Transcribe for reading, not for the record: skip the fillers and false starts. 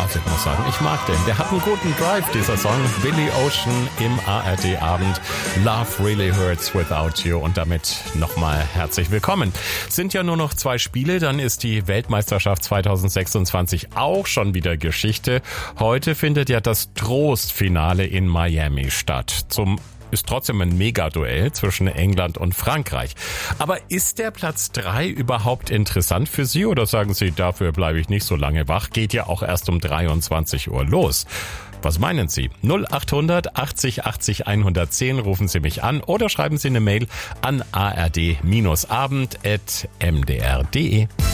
Also ich muss sagen, ich mag den. Der hat einen guten Drive, dieser Song. Billy Ocean im ARD-Abend. Love Really Hurts Without You. Und damit nochmal herzlich willkommen. Sind ja nur noch 2 Spiele, dann ist die Weltmeisterschaft 2026 auch schon wieder Geschichte. Heute findet ja das Trostfinale in Miami statt. Ist trotzdem ein Megaduell zwischen England und Frankreich. Aber ist der Platz 3 überhaupt interessant für Sie oder sagen Sie, dafür bleibe ich nicht so lange wach? Geht ja auch erst um 23 Uhr los. Was meinen Sie? 0800 80 80 110 rufen Sie mich an oder schreiben Sie eine Mail an ard-abend@mdr.de.